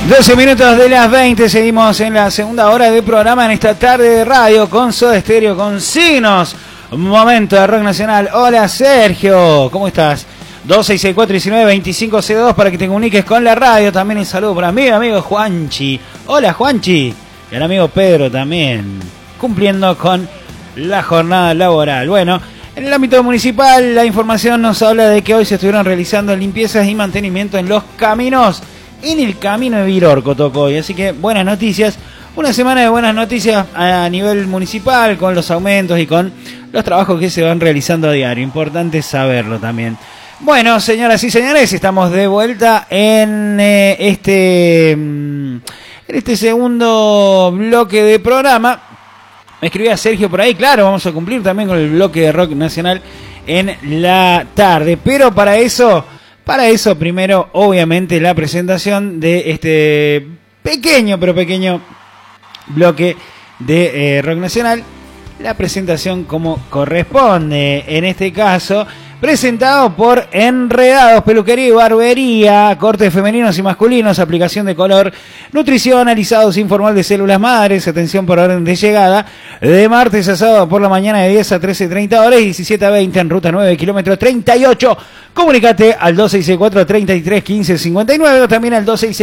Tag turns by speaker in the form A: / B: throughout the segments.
A: 12 minutos de las 20, seguimos en la segunda hora de programa en esta tarde de radio con Soda Stereo, con signos. Momento de rock nacional. Hola Sergio, ¿cómo estás? 2664-192502 para que te comuniques con la radio. También un saludo para mi amigo Juanchi. Hola Juanchi. Y al amigo Pedro también, cumpliendo con la jornada laboral. Bueno, en el ámbito municipal la información nos habla de que hoy se estuvieron realizando limpiezas y mantenimiento en los caminos. En el camino de Virorco tocó hoy, así que buenas noticias. Una semana de buenas noticias a nivel municipal, con los aumentos y con los trabajos que se van realizando a diario. Importante saberlo también. Bueno, señoras y señores, estamos de vuelta en este segundo bloque de programa. Me escribía Sergio por ahí, claro, vamos a cumplir también con el bloque de rock nacional en la tarde. Pero para eso primero, obviamente, la presentación de este pequeño bloque de rock nacional. La presentación como corresponde, en este caso, presentado por Enredados, peluquería y barbería, cortes femeninos y masculinos, aplicación de color, nutrición, alisados informal de células madres, atención por orden de llegada, de martes a sábado por la mañana de 10 a 13:30 horas y 17 a 20 en ruta 9, kilómetro 38. Comunicate al 2664-331559 o también al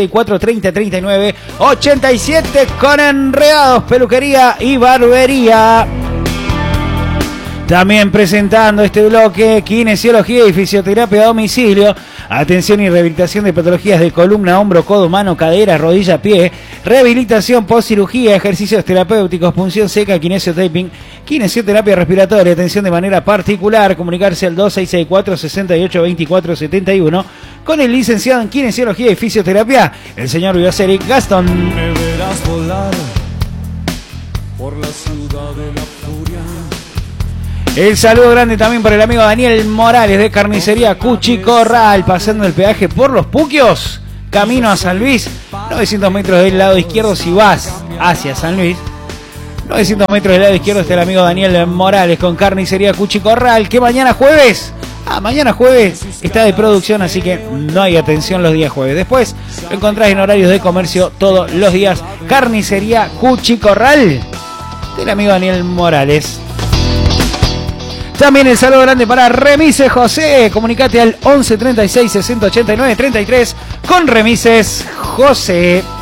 A: 2664-3039-87 con Enredados, peluquería y barbería. También presentando este bloque, kinesiología y fisioterapia a domicilio, atención y rehabilitación de patologías de columna, hombro, codo, mano, cadera, rodilla, pie, rehabilitación post-cirugía, ejercicios terapéuticos, punción seca, kinesiotaping, kinesioterapia respiratoria, atención de manera particular, comunicarse al 2664-682471 con el licenciado en kinesiología y fisioterapia, el señor Vivaceri Gastón.
B: Me verás volar por la ciudad de la furia.
A: El saludo grande también para el amigo Daniel Morales de Carnicería Cuchi Corral, pasando el peaje por Los Puquios, camino a San Luis, 900 metros del lado izquierdo si vas hacia San Luis. 900 metros del lado izquierdo está el amigo Daniel Morales con Carnicería Cuchi Corral, que mañana jueves está de producción, así que no hay atención los días jueves. Después lo encontrás en horarios de comercio todos los días. Carnicería Cuchi Corral del amigo Daniel Morales. También el saludo grande para Remises José. Comunicate al 11 36 60 89 33 con Remises José.